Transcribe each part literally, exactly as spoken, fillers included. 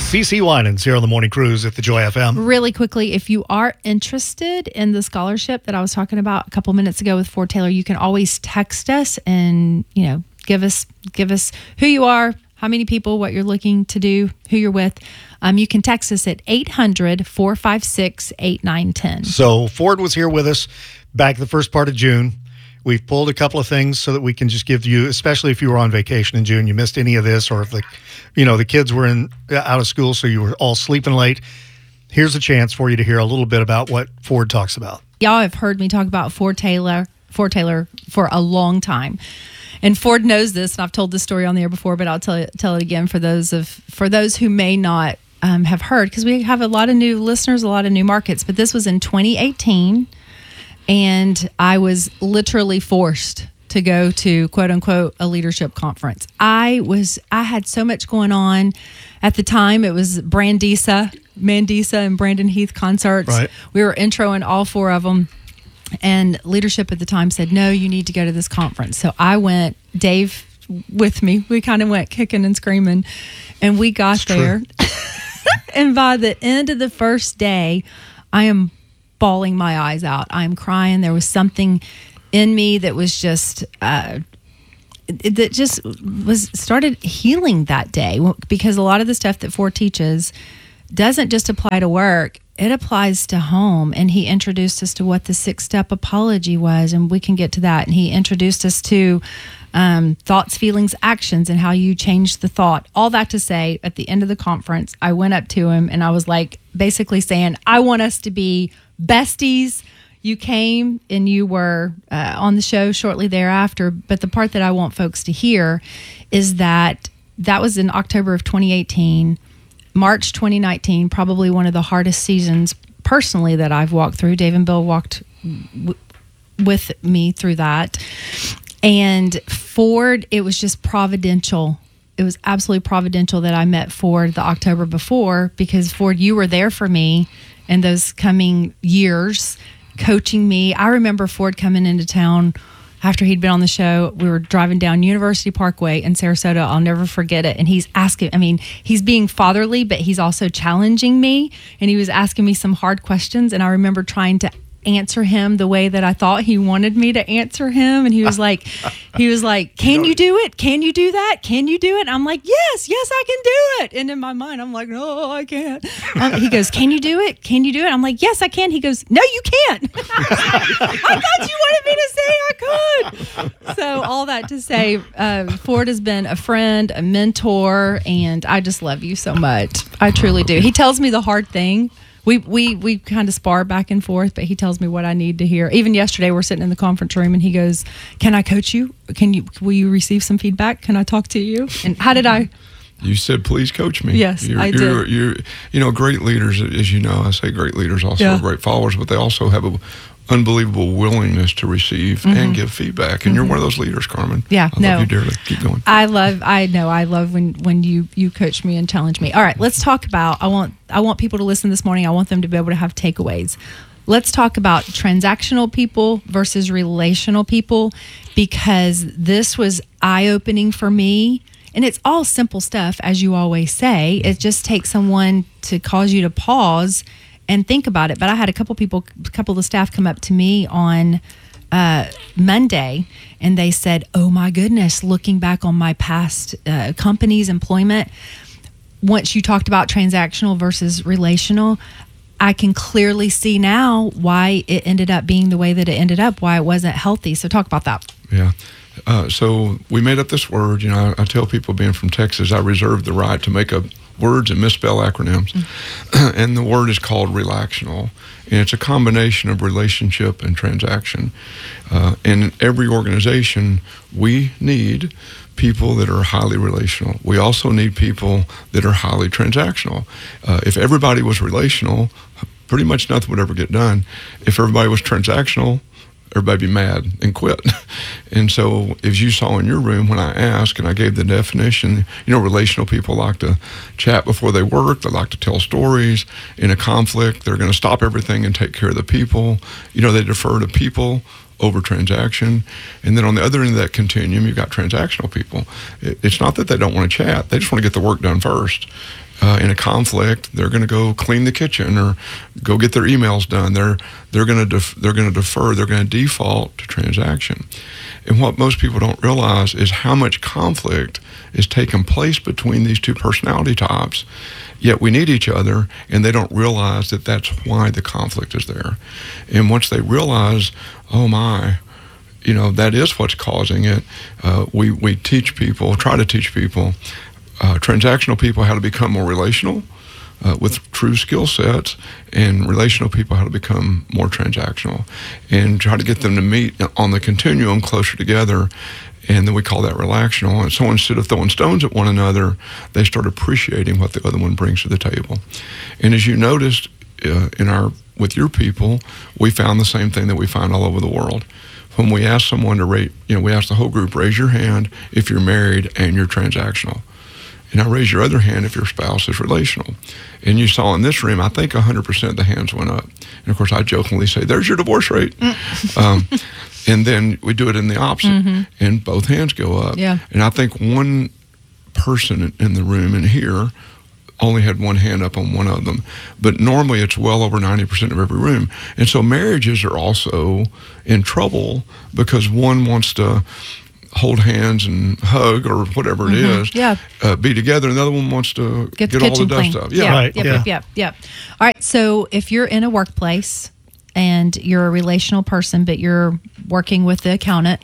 CeCe Winans here on the Morning Cruise at the Joy F M. Really quickly, if you are interested in the scholarship that I was talking about a couple minutes ago with Ford Taylor, you can always text us and, you know, give us give us who you are, how many people, what you're looking to do, who you're with. Um, you can text us at eight hundred, four five six, eight nine one zero. So Ford was here with us back the first part of June. We've pulled a couple of things so that we can just give you, especially if you were on vacation in June, you missed any of this, or if the, you know, the kids were in out of school, so you were all sleeping late. Here's a chance for you to hear a little bit about what Ford talks about. Y'all have heard me talk about Ford Taylor, Ford Taylor for a long time. And Ford knows this, and I've told this story on the air before, but I'll tell it, tell it again for those of for those who may not um, have heard, because we have a lot of new listeners, a lot of new markets. But this was in twenty eighteen, and I was literally forced to go to quote unquote a leadership conference. I was I had so much going on at the time. It was Brandisa, Mandisa, and Brandon Heath concerts. Right. We were introing all four of them. And leadership at the time said, no, you need to go to this conference. So I went, Dave with me. We kind of went kicking and screaming. And we got It's there. And by the end of the first day, I am bawling my eyes out. I'm crying. There was something in me that was just, uh, that just was started healing that day. Because a lot of the stuff that Ford teaches doesn't just apply to work. It applies to home. And he introduced us to what the six-step apology was, and we can get to that. And he introduced us to um, thoughts, feelings, actions, and how you change the thought. All that to say, at the end of the conference, I went up to him and I was like, basically saying, I want us to be besties. You came and you were uh, on the show shortly thereafter. But the part that I want folks to hear is that that was in October of twenty eighteen. March twenty nineteen, probably one of the hardest seasons personally that I've walked through. Dave and Bill walked w- with me through that. And Ford, it was just providential. It was absolutely providential that I met Ford the October before, because Ford, you were there for me in those coming years, coaching me. I remember Ford coming into town after he'd been on the show. We were driving down University Parkway in Sarasota. I'll never forget it. And he's asking, I mean, he's being fatherly, but he's also challenging me. And he was asking me some hard questions. And I remember trying to answer him the way that I thought he wanted me to answer him. And he was like, he was like, can you do it? Can you do that? Can you do it? And I'm like, yes, yes, I can do it. And in my mind, I'm like, no, I can't. Um, he goes, can you do it? Can you do it? I'm like, yes, I can. He goes, no, you can't. I thought you wanted me to say I could. So all that to say, uh, Ford has been a friend, a mentor, and I just love you so much. I truly do. He tells me the hard thing. We we we kind of spar back and forth, but he tells me what I need to hear. Even yesterday, we're sitting in the conference room, and he goes, "Can I coach you? Can you? Will you receive some feedback? Can I talk to you?" And how did I? You said, "Please coach me." Yes, you're, I you're, did. You're, you know, great leaders, as you know. I say great leaders also Yeah. are great followers, but they also have a unbelievable willingness to receive mm-hmm. and give feedback. And mm-hmm. you're one of those leaders, Carmen. Yeah, I no. love you dearly. Keep going. I love, I know, I love when, when you, you coach me and challenge me. All right, let's talk about, I want, I want people to listen this morning. I want them to be able to have takeaways. Let's talk about transactional people versus relational people, because this was eye-opening for me. And it's all simple stuff, as you always say. It just takes someone to cause you to pause and think about it. But I had a couple people, a couple of the staff come up to me on uh, Monday, and they said, oh my goodness, looking back on my past uh, company's employment, once you talked about transactional versus relational, I can clearly see now why it ended up being the way that it ended up, why it wasn't healthy. So talk about that. Yeah. Uh, so we made up this word. You know, I, I tell people, being from Texas, I reserve the right to make up words and misspell acronyms. Mm-hmm. And the word is called relational. And it's a combination of relationship and transaction. Uh, and in every organization, we need people that are highly relational. We also need people that are highly transactional. Uh, if everybody was relational, pretty much nothing would ever get done. If everybody was transactional, everybody be mad and quit. And so, as you saw in your room when I asked and I gave the definition, you know, relational people like to chat before they work. They like to tell stories. In a conflict, they're going to stop everything and take care of the people. You know, they defer to people over transaction. And then on the other end of that continuum, you've got transactional people. It's not that they don't want to chat. They just want to get the work done first. uh, in a conflict, they're going to go clean the kitchen or go get their emails done. They're they're going to def- they're going to defer. They're going to default to transaction. And what most people don't realize is how much conflict is taking place between these two personality types. Yet we need each other, and they don't realize that that's why the conflict is there. And once they realize, oh my, you know, that is what's causing it, uh, we, we teach people, try to teach people, uh, transactional people how to become more relational uh, with true skill sets, and relational people how to become more transactional, and try to get them to meet on the continuum closer together. And then we call that relational. And so instead of throwing stones at one another, they start appreciating what the other one brings to the table. And as you noticed uh, in our with your people, we found the same thing that we find all over the world. When we ask someone to rate, you know, we ask the whole group, raise your hand if you're married and you're transactional. And now raise your other hand if your spouse is relational. And you saw in this room, I think one hundred percent of the hands went up. And of course, I jokingly say, there's your divorce rate. um, and then we do it in the opposite, mm-hmm. and both hands go up. Yeah. And I think one person in the room in here only had one hand up on one of them. But normally it's well over ninety percent of every room. And so marriages are also in trouble because one wants to hold hands and hug or whatever it mm-hmm. is, yeah. uh, be together. Another one wants to get, get the all the kitchen dust clean. up. Yeah, Yeah, right. Yep, yeah. yep, yep, yep. All right. So if you're in a workplace and you're a relational person, but you're working with the accountant,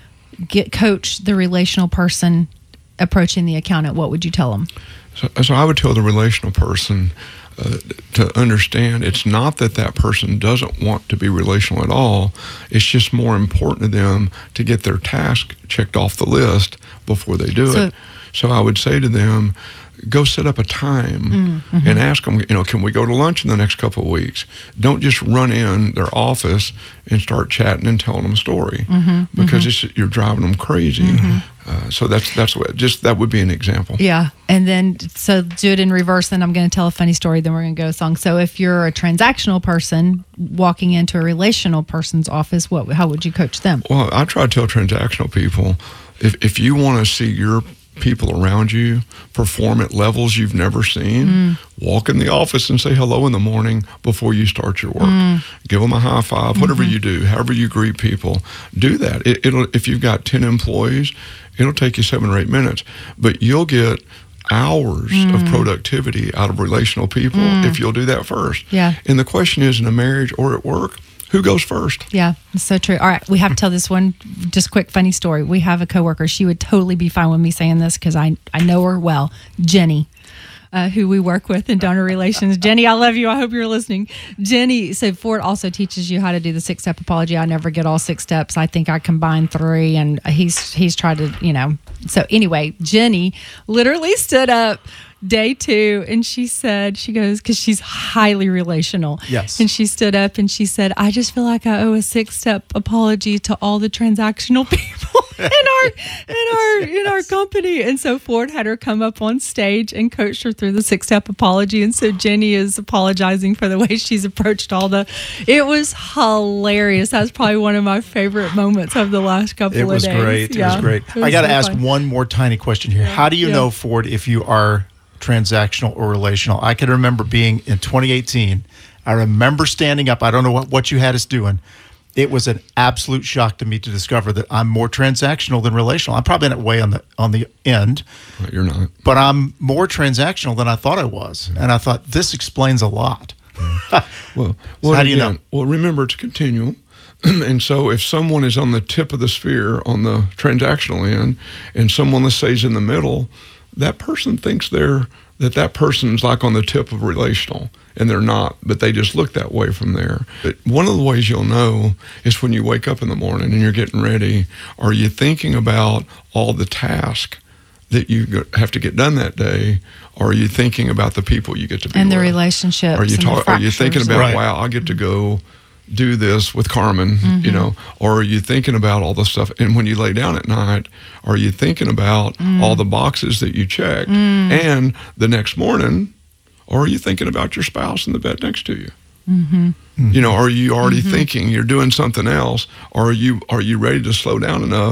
get coach the relational person approaching the accountant. What would you tell them? So, so I would tell the relational person uh, to understand it's not that that person doesn't want to be relational at all. It's just more important to them to get their task checked off the list before they do So- it. So I would say to them, go set up a time mm-hmm. and ask them, you know, can we go to lunch in the next couple of weeks? Don't just run in their office and start chatting and telling them a story mm-hmm. because mm-hmm. it's, you're driving them crazy. Mm-hmm. Uh, so that's that's what just that would be an example. Yeah. And then, so do it in reverse. Then I'm going to tell a funny story. Then we're going to go to a song. So if you're a transactional person walking into a relational person's office, what, how would you coach them? Well, I try to tell transactional people, if, if you want to see your people around you perform at levels you've never seen, mm. walk in the office and say hello in the morning before you start your work. Mm. Give them a high five, whatever mm-hmm. you do, however you greet people, do that. It, it'll, if you've got ten employees, it'll take you seven or eight minutes, but you'll get hours mm. of productivity out of relational people mm. if you'll do that first. Yeah. And the question is, in a marriage or at work, who goes first? Yeah, it's so true. All right, we have to tell this one just quick funny story. We have a coworker. She would totally be fine with me saying this because I, I know her well, Jenny, uh, who we work with in donor relations. Jenny, I love you. I hope you're listening. Jenny, so Ford also teaches you how to do the six-step apology. I never get all six steps. I think I combine three, and he's he's tried to, you know. So anyway, Jenny literally stood up day two, and she said, she goes, because she's highly relational. Yes. And she stood up and she said, I just feel like I owe a six-step apology to all the transactional people in our in our in our company. And so Ford had her come up on stage and coached her through the six-step apology. And so Jenny is apologizing for the way she's approached all the. It was hilarious. That's probably one of my favorite moments of the last couple It of was days. great. Yeah. It was great. It was I got to so ask fun. one more tiny question here. How do you Yeah. know, Ford, if you are transactional or relational? I can remember being in twenty eighteen. I remember standing up. I don't know what, what you had us doing. It was an absolute shock to me to discover that I'm more transactional than relational. I'm probably not way on the on the end, But you're not. but I'm more transactional than I thought I was. And I thought, this explains a lot. Well, So well how do you again, know? Well, remember, it's continual. And so if someone is on the tip of the sphere on the transactional end and someone, let's say, is in the middle, that person thinks they're that that person's like on the tip of relational, and they're not, but they just look that way from there. But one of the ways you'll know is when you wake up in the morning and you're getting ready, are you thinking about all the tasks that you have to get done that day, or are you thinking about the people you get to be And the with? relationships. Are you and the talk, Are you thinking fractures. about, Right. wow, I get to go do this with Carmen, Mm-hmm. you know, or are you thinking about all the stuff? And when you lay down at night, are you thinking about Mm. all the boxes that you checked? And the next morning, or are you thinking about your spouse in the bed next to you? Mm-hmm. You know, are you already thinking you're doing something else, or are you are you ready to slow down enough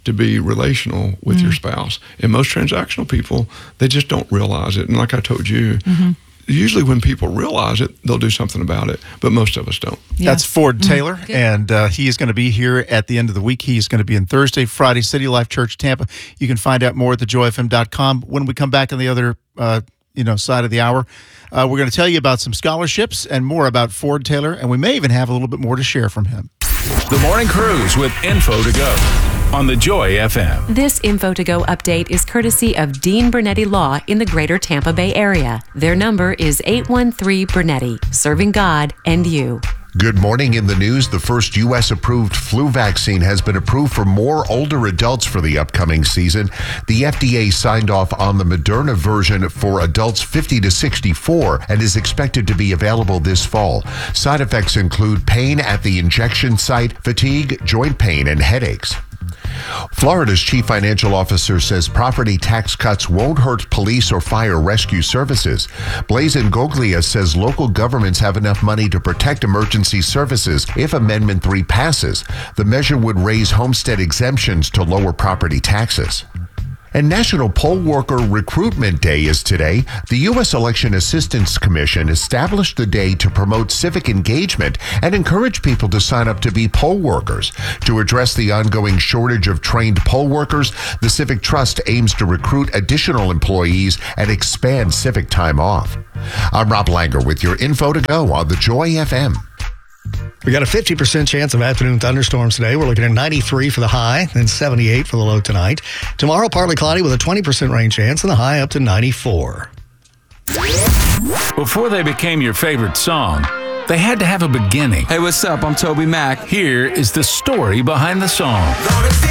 to be relational with mm-hmm. your spouse. And most transactional people, they just don't realize it. And like I told you, mm-hmm. usually when people realize it, they'll do something about it, but most of us don't. Yeah. That's Ford Taylor, mm-hmm. and uh, he is going to be here at the end of the week. He's going to be in Thursday, Friday, City Life Church, Tampa. You can find out more at the joy f m dot com. When we come back on the other uh, you know, side of the hour, uh, we're going to tell you about some scholarships and more about Ford Taylor, and we may even have a little bit more to share from him. The Morning Cruise with Info to Go on the Joy F M. This Info to Go update is courtesy of Dean Bernetti Law in the greater Tampa Bay area. Their number is eight one three Bernetti, serving God and you. Good morning. In the news, the first U S approved flu vaccine has been approved for more older adults for the upcoming season. The F D A signed off on the Moderna version for adults fifty to sixty-four and is expected to be available this fall. Side effects include pain at the injection site, fatigue, joint pain, and headaches. Florida's chief financial officer says property tax cuts won't hurt police or fire rescue services. Blaise Ngoglia says local governments have enough money to protect emergency services if Amendment three passes. The measure would raise homestead exemptions to lower property taxes. And National Poll Worker Recruitment Day is today. The U S Election Assistance Commission established the day to promote civic engagement and encourage people to sign up to be poll workers. To address the ongoing shortage of trained poll workers, the Civic Trust aims to recruit additional employees and expand civic time off. I'm Rob Langer with your Info to Go on the Joy F M. We got a fifty percent chance of afternoon thunderstorms today. We're looking at ninety-three for the high and seventy-eight for the low tonight. Tomorrow, partly cloudy with a twenty percent rain chance and the high up to ninety-four. Before they became your favorite song, they had to have a beginning. Hey, what's up? I'm Toby Mac. Here is the story behind the song.